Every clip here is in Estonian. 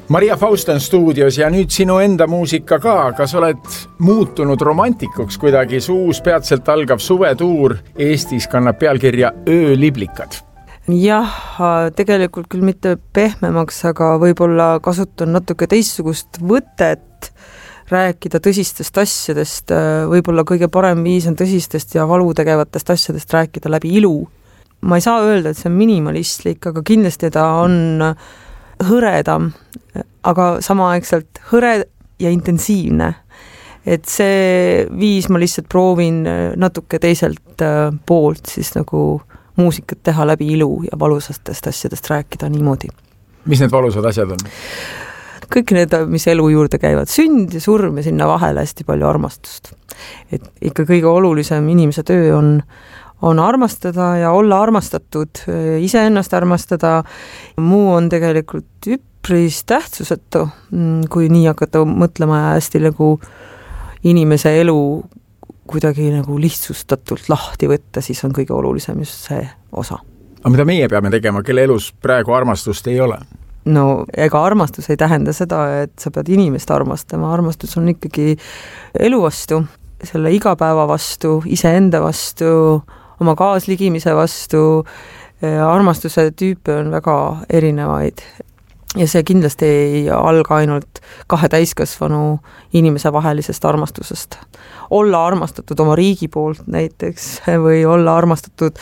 Maria Faust on stuudios ja nüüd sinu enda muusika ka. Kas oled muutunud romantikuks kuidagi? Uus peatselt algav suvetuur Eestis kannab pealkirja Ööliblikad. Jah, tegelikult küll mitte pehmemaks, aga võib-olla kasutan natuke teistsugust võtet rääkida tõsistest asjadest. Võib-olla kõige parem viis on tõsistest ja valutegevatest asjadest rääkida läbi ilu. Ma ei saa öelda, et see on minimalistlik, aga kindlasti ta on hõredam, aga samaaegselt hõre ja intensiivne. Et see viis ma lihtsalt proovin natuke teiselt poolt siis nagu muusikat teha läbi ilu ja valusastest asjadest rääkida niimoodi. Mis need valusad asjad on? Kõik need, mis elu juurde käivad. Sünd ja surm ja sinna vahele hästi palju armastust. Et ikka kõige olulisem inimese töö on armastada ja olla armastatud, iseennast armastada. Muu on tegelikult üpris tähtsusetu, kui nii hakata mõtlema ja hästi nagu inimese elu kuidagi nagu lihtsustatult lahti võtta, siis on kõige olulisem just see osa. Aga mida meie peame tegema, kelle elus praegu armastust ei ole? No ega armastus ei tähenda seda, et sa pead inimest armastama. Armastus on ikkagi elu vastu, selle igapäeva vastu, iseenda vastu, oma kaasligimise vastu. Armastuse tüüpe on väga erinevaid ja see kindlasti ei alga ainult kahe täiskasvanu inimese vahelisest armastusest. Olla armastatud oma riigi poolt näiteks või olla armastatud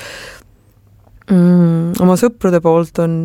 oma sõprade poolt on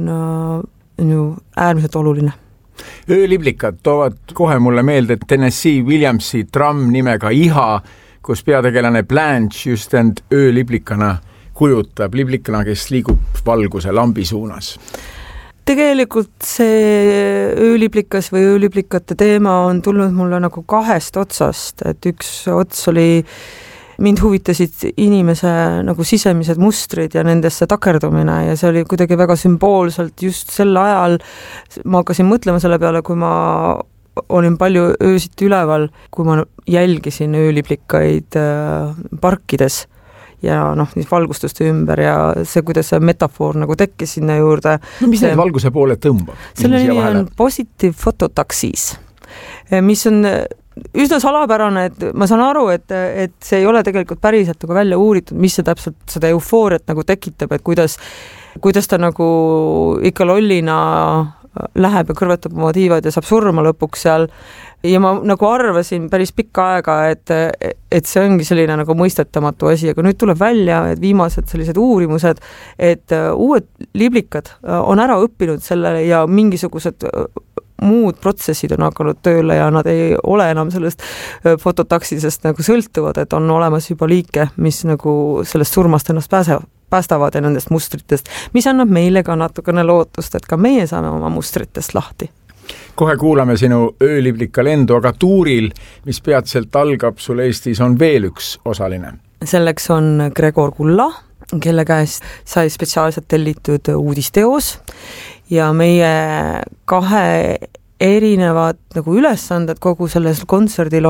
ju äärmiselt oluline. Ööliblikad toovad kohe mulle meelde Tennessee Williamsi tramm nimega Iha, kus peategelane Blanche just end ööliblikana kujutab, liblikana, kes liigub valguse lambi suunas. Tegelikult see ööliblikas või ööliblikate teema on tulnud mulle nagu kahest otsast, et üks ots oli, mind huvitasid inimese nagu sisemised mustrid ja nendesse takerdumine ja see oli kuidagi väga sümboolselt just sel ajal. Ma hakkasin mõtlema selle peale, kui ma olin palju öösiti üleval, kui ma jälgisin ööliblikaid parkides ja siis valgustuste ümber ja see, kuidas see metafoor nagu tekkis sinna juurde. No mis need valguse poole tõmbab? Selle nimi on Positive Phototaxis, mis on üsna salapärane, et ma saan aru, et see ei ole tegelikult päriselt nagu välja uuritud, mis see täpselt seda eufooriat nagu tekitab, et kuidas ta nagu ikka lollina läheb ja kõrvetab oma tiivad ja saab surma lõpuks seal. Ja ma nagu arvasin päris pikka aega, et see ongi selline nagu mõistetamatu asi, aga nüüd tuleb välja, et viimased sellised uurimused, et uued liblikad on ära õppinud selle ja mingisugused muud protsessid on hakanud tööle ja nad ei ole enam sellest fototaksisest nagu sõltuvad, et on olemas juba liike, mis nagu sellest surmast ennast päästavad ja nendest mustritest, mis annab meile ka natukene lootust, et ka meie saame oma mustritest lahti. Kohe kuulame sinu ööliblika lendu, aga tuuril, mis peatselt algab sul Eestis, on veel üks osaline. Selleks on Gregor Kulla, kelle käest sai spetsiaalselt tellitud uudisteos ja meie kahe erinevad nagu ülesanded kogu selles kontserdil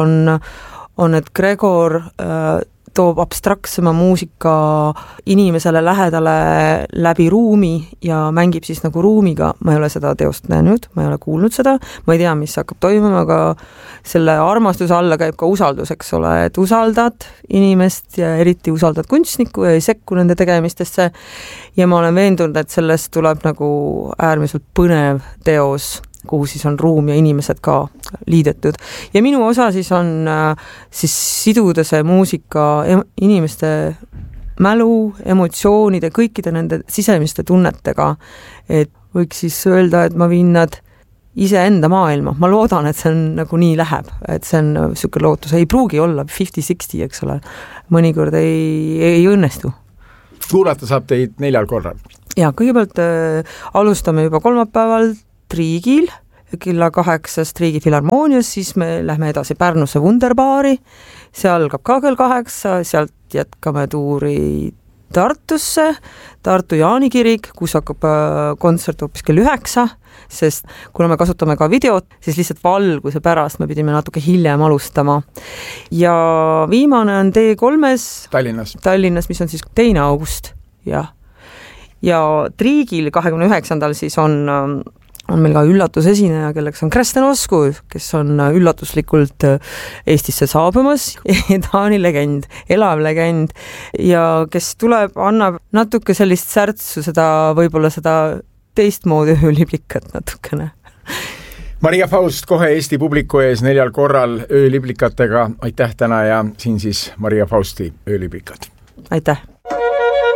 on et Gregor toob abstraktsema muusika inimesele lähedale läbi ruumi ja mängib siis nagu ruumiga. Ma ei ole seda teost näinud, ma ei ole kuulnud seda, ma ei tea, mis hakkab toimuma, aga selle armastuse alla käib ka usaldus, eks ole, et usaldad inimest ja eriti usaldad kunstnikku ja ei sekku nende tegemistesse ja ma olen veendunud, et sellest tuleb nagu äärmiselt põnev teos, kuhu siis on ruum ja inimesed ka liidetud. Ja minu osa siis on siis siduda see muusika inimeste mälu, emotsioonide, kõikide nende sisemiste tunnetega, et võiks siis öelda, et ma viin nad iseenda maailma. Ma loodan, et see on nagu nii läheb, et see on selline lootus. Ei pruugi olla 50-60, eks ole. Mõnikord ei õnnestu. Kuulata saab teid 4 korral. Ja kõigepealt alustame juba kolmapäeval Triigil, kella 8 Triigi Filharmoonias, siis me lähme edasi Pärnusse Wunderbaari, see algab ka kell 8, sealt jätkame tuuri Tartusse, Tartu Jaanikirik, kus hakkab kontsert hoopis kell 9, sest kuna me kasutame ka videot, siis lihtsalt valguse pärast me pidime natuke hiljem alustama. Ja viimane on T3-s Tallinnas, mis on siis 2. august. Ja Triigil 29. siis on on meil ka üllatusesineja, kelleks on Kristen Osku, kes on üllatuslikult Eestisse saabumas. Taani legend, elav legend ja kes tuleb, annab natuke sellist särtsu võib-olla seda teistmoodi ööliblikat natukene. Maria Faust kohe Eesti publiku ees 4 korral ööliblikatega. Aitäh täna ja siin siis Maria Fausti ööliblikad. Aitäh!